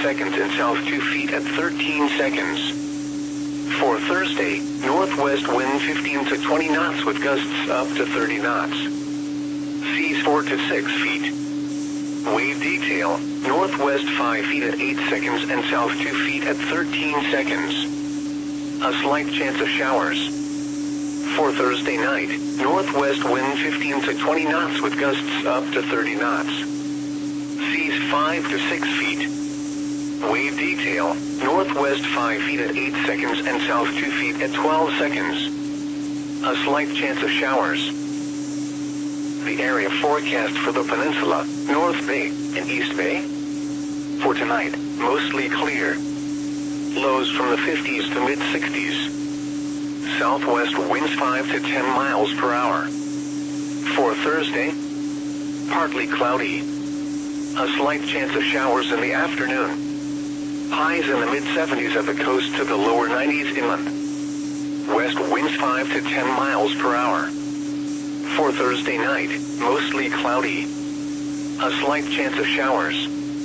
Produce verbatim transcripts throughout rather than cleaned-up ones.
seconds and south two feet at thirteen seconds. For Thursday, northwest wind fifteen to twenty knots with gusts up to thirty knots. Seas four to six feet. Wave detail, northwest five feet at eight seconds and south two feet at thirteen seconds. A slight chance of showers. For Thursday night, northwest wind fifteen to twenty knots with gusts up to thirty knots. Seas five to six feet. Wave detail, northwest five feet at eight seconds and south two feet at twelve seconds. A slight chance of showers. The area forecast for the peninsula, North Bay and East Bay. For tonight, mostly clear. Lows from the fifties to mid sixties. Southwest winds five to ten miles per hour. For Thursday, partly cloudy. A slight chance of showers in the afternoon. Highs in the mid seventies at the coast to the lower nineties inland. West winds five to ten miles per hour. For Thursday night, mostly cloudy. A slight chance of showers.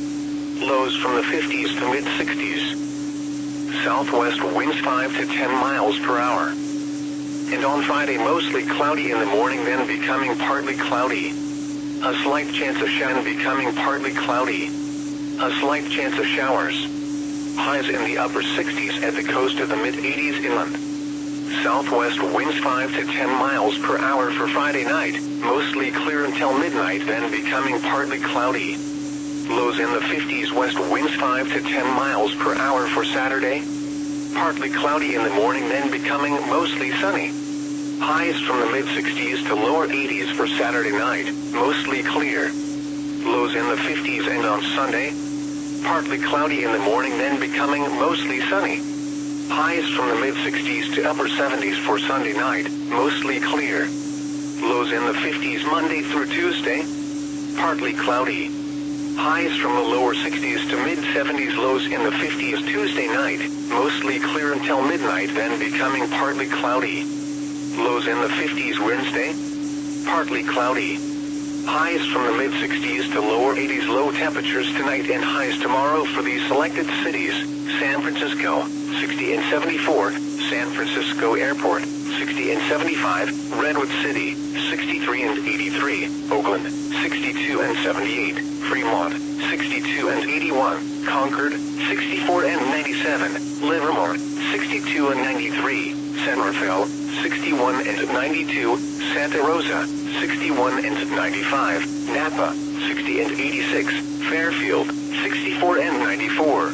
Lows from the fifties to mid sixties. Southwest winds five to ten miles per hour. And on Friday, mostly cloudy in the morning, then becoming partly cloudy. A slight chance of showers, becoming partly cloudy. A slight chance of showers. Highs in the upper sixties at the coast to the mid eighties inland. Southwest winds five to ten miles per hour for Friday night, mostly clear until midnight, then becoming partly cloudy. Lows in the fifties. West winds five to ten miles per hour for Saturday. Partly cloudy in the morning, then becoming mostly sunny. Highs from the mid sixties to lower eighties for Saturday night, mostly clear. Lows in the fifties, and on Sunday, partly cloudy in the morning, then becoming mostly sunny. Highs from the mid sixties to upper seventies for Sunday night, mostly clear. Lows in the fifties Monday through Tuesday. Partly cloudy. Highs from the lower sixties to mid seventies. Lows in the fifties Tuesday night, mostly clear until midnight, then becoming partly cloudy. Lows in the fifties Wednesday. Partly cloudy. Highs from the mid sixties to lower eighties. Low temperatures tonight and highs tomorrow for these selected cities: San Francisco, sixty and seventy-four, San Francisco Airport, sixty and seventy-five, Redwood City, sixty-three and eighty-three, Oakland, sixty-two and seventy-eight, Fremont, sixty-two and eighty-one, Concord, sixty-four and ninety-seven, Livermore, sixty-two and ninety-three, San Rafael, sixty-one and ninety-two, Santa Rosa, sixty-one and ninety-five, Napa, sixty and eighty-six, Fairfield, sixty-four and ninety-four.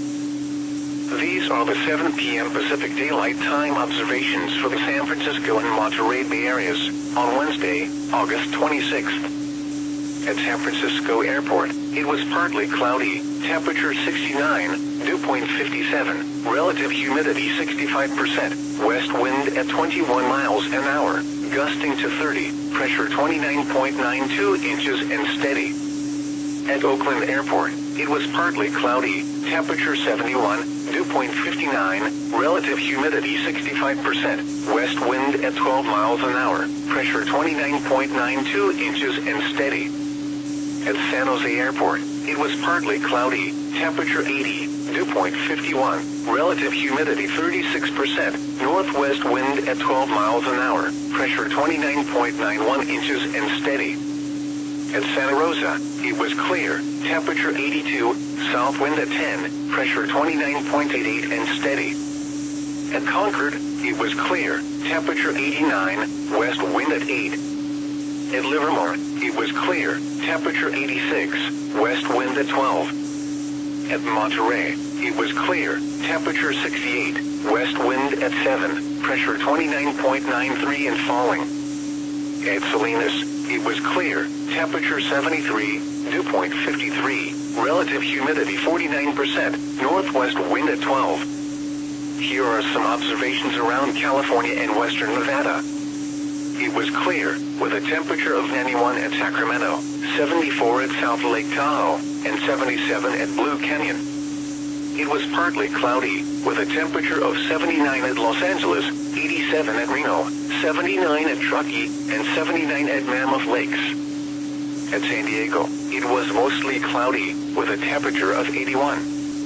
These are the seven p m Pacific Daylight Time observations for the San Francisco and Monterey Bay areas on Wednesday, August twenty-sixth. At San Francisco Airport, it was partly cloudy, temperature sixty-nine, dew point fifty-seven, relative humidity sixty-five percent, west wind at twenty-one miles an hour, gusting to thirty, pressure twenty-nine point nine two inches and steady. At Oakland Airport, it was partly cloudy, temperature seventy-one, dew point fifty-nine, relative humidity sixty-five percent, west wind at twelve miles an hour, pressure twenty-nine point nine two inches and steady. At San Jose Airport, it was partly cloudy, temperature eighty, dew point fifty-one, relative humidity thirty-six percent, northwest wind at twelve miles an hour, pressure twenty-nine point nine one inches and steady. At Santa Rosa, it was clear, temperature eighty-two, south wind at ten, pressure twenty-nine point eight eight and steady. At Concord, it was clear, temperature eighty-nine, west wind at eight. At Livermore, it was clear, temperature eighty-six, west wind at twelve. At Monterey, it was clear, temperature sixty-eight, west wind at seven, pressure twenty-nine point nine three and falling. At Salinas, it was clear, temperature seventy-three, dew point fifty-three, relative humidity forty-nine percent, northwest wind at twelve. Here are some observations around California and western Nevada. It was clear, with a temperature of ninety-one at Sacramento, seventy-four at South Lake Tahoe, and seventy-seven at Blue Canyon. It was partly cloudy, with a temperature of seventy-nine at Los Angeles, eighty-seven at Reno, seventy-nine at Truckee, and seventy-nine at Mammoth Lakes. At San Diego, it was mostly cloudy, with a temperature of eighty-one.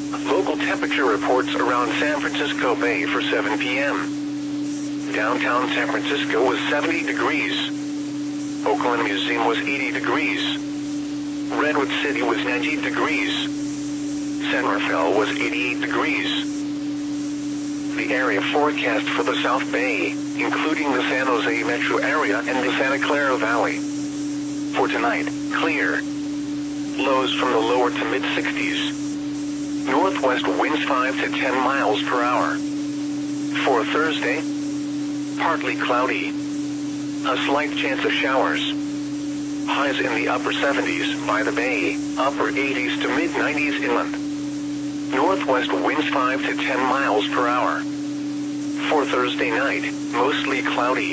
Local temperature reports around San Francisco Bay for seven p m Downtown San Francisco was seventy degrees. Oakland Museum was eighty degrees. Redwood City was ninety degrees. San Rafael was eighty-eight degrees. The area forecast for the South Bay, including the San Jose metro area and the Santa Clara Valley. For tonight, clear. Lows from the lower to mid-sixties. Northwest winds five to ten miles per hour. For Thursday, partly cloudy. A slight chance of showers. Highs in the upper seventies by the bay, upper eighties to mid-nineties inland. Northwest winds five to ten miles per hour. For Thursday night, mostly cloudy.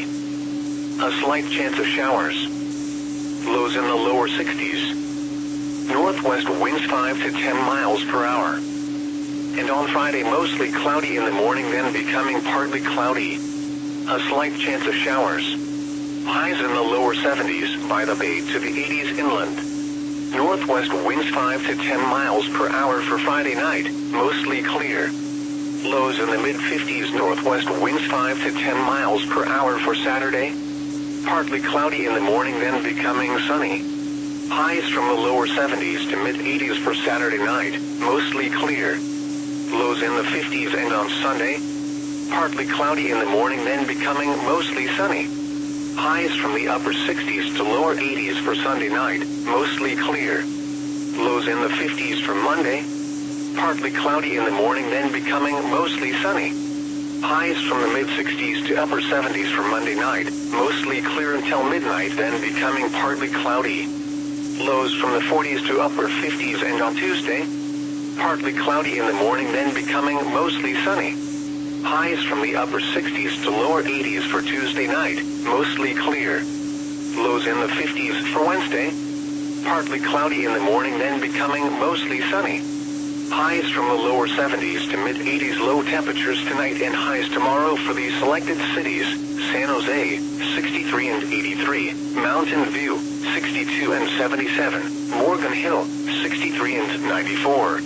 A slight chance of showers. Lows in the lower sixties. Northwest winds five to ten miles per hour. And on Friday, mostly cloudy in the morning, then becoming partly cloudy. A slight chance of showers. Highs in the lower seventies by the bay to the eighties inland. Northwest winds five to ten miles per hour for Friday night, mostly clear. Lows in the mid-fifties. Northwest winds five to ten miles per hour for Saturday. Partly cloudy in the morning, then becoming sunny. Highs from the lower seventies to mid-eighties for Saturday night, mostly clear. Lows in the fifties, and on Sunday, partly cloudy in the morning, then becoming mostly sunny. Highs from the upper sixties to lower eighties for Sunday night, mostly clear. Lows in the fifties for Monday, partly cloudy in the morning, then becoming mostly sunny. Highs from the mid-sixties to upper seventies for Monday night, mostly clear until midnight, then becoming partly cloudy. Lows from the forties to upper fifties, and on Tuesday, partly cloudy in the morning, then becoming mostly sunny. Highs from the upper sixties to lower eighties for Tuesday night, mostly clear. Lows in the fifties for Wednesday, partly cloudy in the morning, then becoming mostly sunny. Highs from the lower seventies to mid-eighties. Low temperatures tonight and highs tomorrow for these selected cities: San Jose, sixty-three and eighty-three, Mountain View, sixty-two and seventy-seven, Morgan Hill, sixty-three and ninety-four.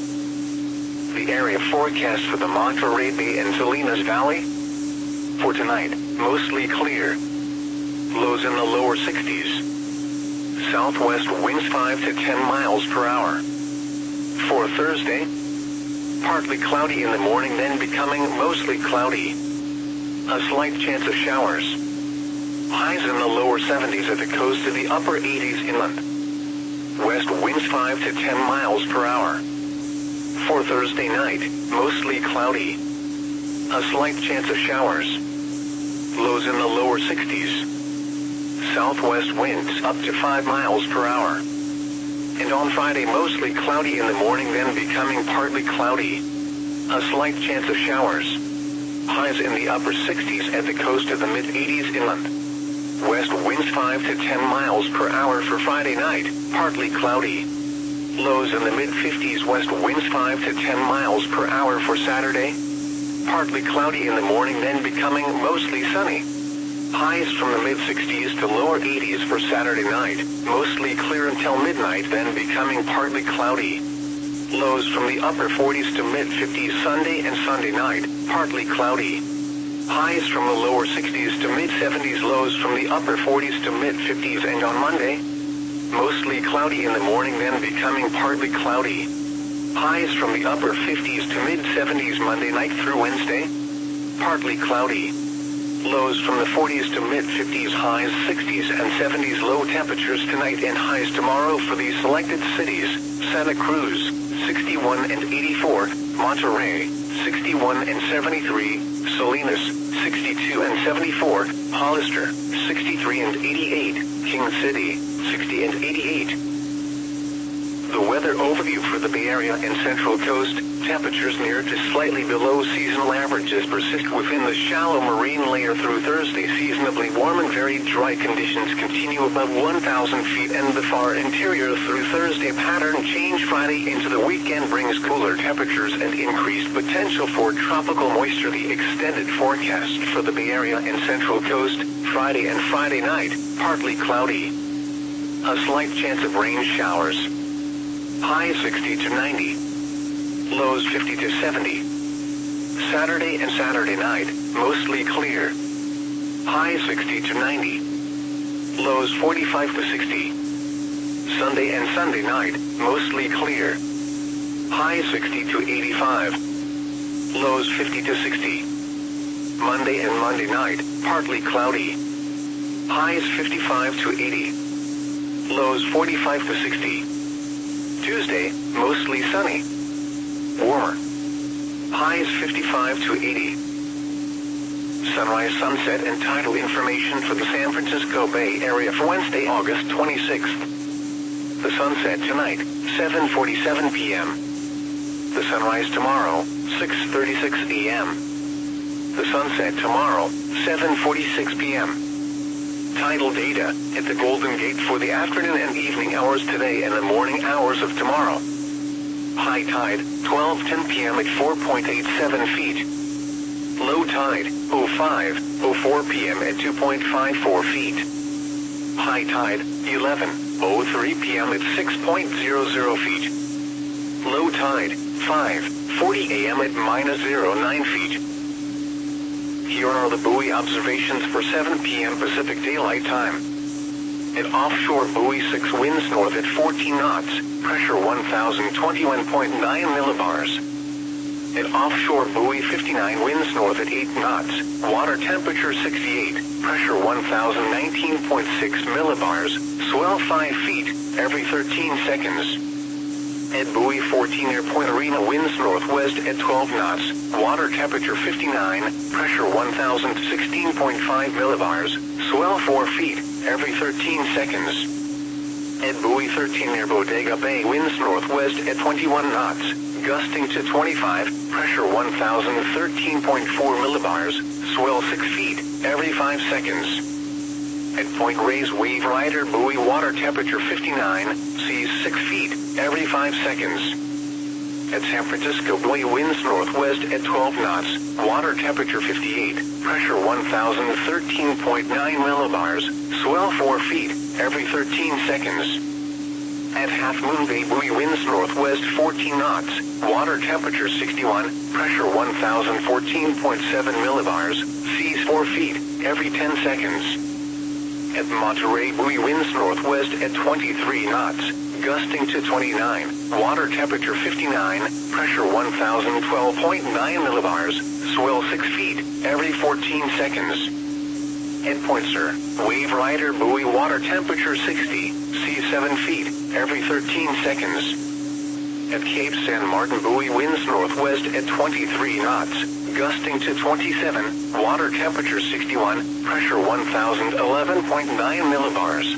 The area forecast for the Monterey Bay and Salinas Valley. For tonight, mostly clear. Lows in the lower sixties. Southwest winds five to ten miles per hour. For Thursday, partly cloudy in the morning, then becoming mostly cloudy. A slight chance of showers. Highs in the lower seventies at the coast to the upper eighties inland. West winds five to ten miles per hour. For Thursday night, mostly cloudy. A slight chance of showers. Lows in the lower sixties. Southwest winds up to five miles per hour. And on Friday, mostly cloudy in the morning, then becoming partly cloudy. A slight chance of showers. Highs in the upper sixties at the coast to the mid-eighties inland. West winds five to ten miles per hour for Friday night, partly cloudy. Lows in the mid-fifties. West winds five to ten miles per hour for Saturday. Partly cloudy in the morning, then becoming mostly sunny. Highs from the mid-sixties to lower eighties for Saturday night, mostly clear until midnight, then becoming partly cloudy. Lows from the upper forties to mid-fifties Sunday and Sunday night, partly cloudy. Highs from the lower sixties to mid-seventies. Lows from the upper forties to mid-fifties, and on Monday, mostly cloudy in the morning, then becoming partly cloudy. Highs from the upper fifties to mid-seventies Monday night through Wednesday, partly cloudy. Lows from the forties to mid-fifties, highs sixties and seventies. Low temperatures tonight and highs tomorrow for these selected cities: Santa Cruz, sixty-one and eighty-four, Monterey, sixty-one and seventy-three, Salinas, sixty-two and seventy-four, Hollister, sixty-three and eighty-eight, King City, sixty and eighty-eight. The weather overview for the Bay Area and Central Coast: temperatures near to slightly below seasonal averages persist within the shallow marine layer through Thursday. Seasonably warm and very dry conditions continue above one thousand feet in the far interior through Thursday. Pattern change Friday into the weekend brings cooler temperatures and increased potential for tropical moisture. The extended forecast for the Bay Area and Central Coast: Friday and Friday night, partly cloudy. A slight chance of rain showers. High sixty to ninety. lows fifty to seventy. Saturday and Saturday night, mostly clear. Highs sixty to ninety. Lows forty-five to sixty. Sunday and Sunday night, mostly clear. Highs sixty to eighty-five. Lows fifty to sixty. Monday and Monday night, partly cloudy. Highs fifty-five to eighty. Lows forty-five to sixty. Tuesday, mostly sunny. Warmer. Highs fifty-five to eighty. Sunrise, sunset, and tidal information for the San Francisco Bay Area for Wednesday, August twenty-sixth. The sunset tonight, seven forty-seven p m The sunrise tomorrow, six thirty-six a m The sunset tomorrow, seven forty-six p m Tidal data at the Golden Gate for the afternoon and evening hours today and the morning hours of tomorrow. High tide, twelve ten p m at four point eight seven feet. Low tide, oh five oh four p m at two point five four feet. High tide, eleven oh three p m at six point zero zero feet. Low tide, five forty a m at minus zero nine feet. Here are the buoy observations for seven p m Pacific Daylight Time. At offshore buoy six, winds north at fourteen knots, pressure one thousand twenty-one point nine millibars. At offshore buoy fifty-nine, winds north at eight knots, water temperature sixty-eight, pressure one thousand nineteen point six millibars, swell five feet, every thirteen seconds. At buoy fourteen, near Point Arena, winds northwest at twelve knots, water temperature fifty-nine, pressure one thousand sixteen point five millibars, swell four feet, every thirteen seconds. At buoy thirteen, near Bodega Bay, winds northwest at twenty-one knots, gusting to twenty-five, pressure one thousand thirteen point four millibars, swell six feet, every five seconds. At Point Reyes, Wave Rider buoy, water temperature fifty-nine, seas six feet, every five seconds. At San Francisco buoy, winds northwest at twelve knots, water temperature fifty-eight, pressure one thousand thirteen point nine millibars, swell four feet, every thirteen seconds. At Half Moon Bay buoy, winds northwest fourteen knots, water temperature sixty-one, pressure one thousand fourteen point seven millibars, seas four feet, every ten seconds. At Monterey buoy, winds northwest at twenty-three knots, gusting to twenty-nine, water temperature fifty-nine, pressure one thousand twelve point nine millibars, swell six feet, every fourteen seconds. At Point Sur, Wave Rider buoy, water temperature sixty, seas seven feet, every thirteen seconds. At Cape San Martin buoy, winds northwest at twenty-three knots, gusting to twenty-seven, water temperature sixty-one, pressure one thousand eleven point nine millibars.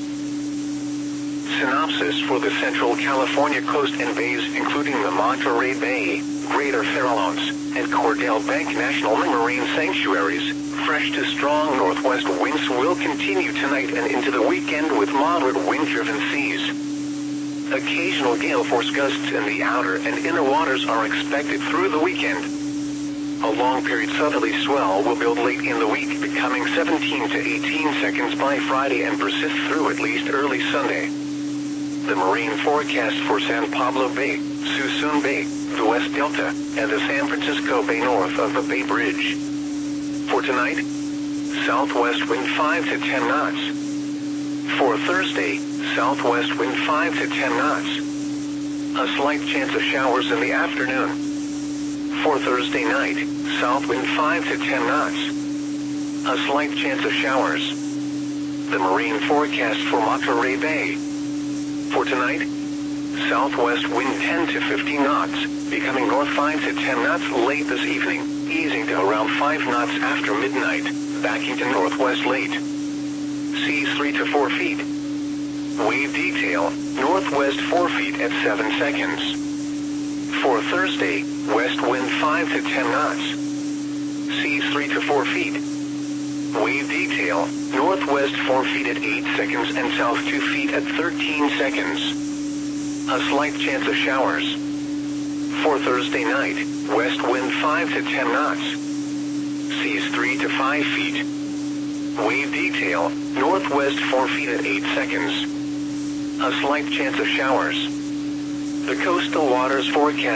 Synopsis for the Central California coast and bays, including the Monterey Bay, Greater Farallones, and Cordell Bank National Marine Sanctuaries. Fresh to strong northwest winds will continue tonight and into the weekend with moderate wind-driven seas. Occasional gale force gusts in the outer and inner waters are expected through the weekend. A long-period southerly swell will build late in the week, becoming seventeen to eighteen seconds by Friday and persist through at least early Sunday. The marine forecast for San Pablo Bay, Suisun Bay, the West Delta, and the San Francisco Bay north of the Bay Bridge. For tonight, southwest wind five to ten knots. For Thursday, southwest wind five to ten knots. A slight chance of showers in the afternoon. For Thursday night, south wind five to ten knots. A slight chance of showers. The marine forecast for Monterey Bay. For tonight, southwest wind ten to fifteen knots, becoming north five to ten knots late this evening, easing to around five knots after midnight, backing to northwest late. Seas three to four feet. Wave detail, northwest four feet at seven seconds. For Thursday, west wind five to ten knots. Seas three to four feet. Wave detail, northwest four feet at eight seconds and south two feet at thirteen seconds. A slight chance of showers. For Thursday night, west wind five to ten knots. Seas three to five feet. Wave detail, northwest four feet at eight seconds. A slight chance of showers. The coastal waters forecast